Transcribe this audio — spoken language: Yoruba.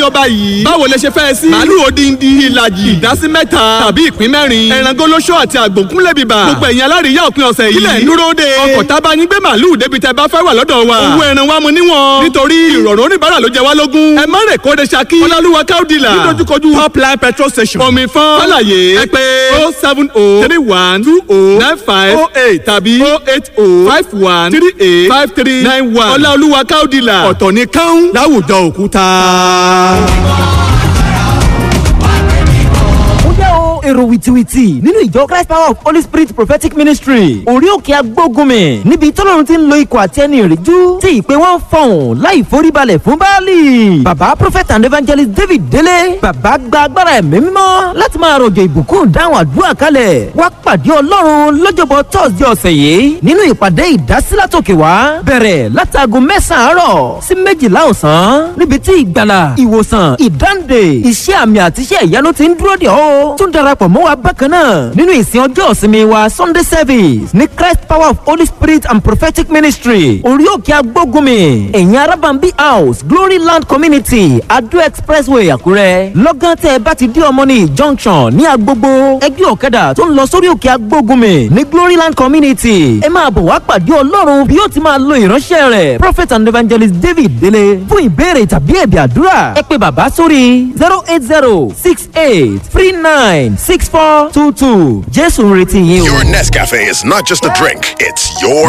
lọ báyìí. báwo lẹ ṣe fẹ́ sí. màálù odindi ìlàjì ìdásí mẹ́ta tàbí ìpín mẹ́rin. ẹran gólóṣó àti àgbòkúnlẹ̀ bíbà. gbogbo ẹ̀yin alárìíyá òpin ọ̀sẹ̀ yìí. kílẹ̀ ń dúró de. ọkọ̀ tábà yín gbé màálù débi tẹ́ bá fẹ́ wà lọ́dọ̀ wa. owó ẹran wa mu níwọ̀n. nítorí ìrọ̀rùn oníbàárà ló jẹ wá lógún. ẹ má rè kóde Ṣakí. ọlọ́lúwa káódìlà. nídojúkojú top line petrol station. omi fún. àlàyé ẹ pé 07031209508 tàbí 08051385391. ọlọ́lúwa káódìlà. ọ̀tọ̀ ní káún láwùjọ òkúta. èrò wìtìwìtì nínú ìjọ Christ Power of Holy Spirit Prophetic Ministry orí òkè agbógunmi níbi tọ́lọ́run ti ń lo ikọ̀ àti ẹni ìrìjú tí ìpè wọn fọ̀hún láì foríbalẹ̀ fún Báálì. bàbá prophet and evangelist David Délé bàbá gba agbára ẹ̀mí mímọ́ láti máa rọ̀jò ìbùkún dáhùn àdúrà kalẹ̀ wá pàdé Ọlọ́run lọ́jọ́bọ̀ Thursday ọ̀sẹ̀ yìí nínú ìpàdé ìdásílátòkè wá bẹ̀rẹ̀ látago 9 àárọ̀ sí 12 ọ̀sán níbi tí ìgbàlà ìwòsàn ìdáǹdè iṣẹ́ àmì àti iṣẹ́ ìyanu ti ń dúró dè ọ́ tún darapọ̀ mọ́ wa bákan náà nínú ìsìn ọjọ́ ìsinmi wa Sunday service ní Christ Power of Holy Spirit and Prophetic Ministry orí òkè agbógunmi ẹ̀yìn arábàmbí house Glory Land Community Ado Expressway Àkúrẹ́ lọ́gán tẹ́ ẹ bá ti dé Ọmọnì junction ní Agbogbo ẹgbẹ́ ọ̀kadà tó ń lọ sórí òkè agbógunmi ní Glory Land Community ẹ máa bọ̀ wá pàdé Ọlọ́run bí yóò ti máa lo ìránṣẹ́ rẹ̀ Prophet and Evangelist David Délé fún ìbéèrè tàbí ẹ̀bì àdúrà ẹ pè bàbá sórí 08068396422 Jésù ń retí yín o. Your Nescafe is not just a drink, it's your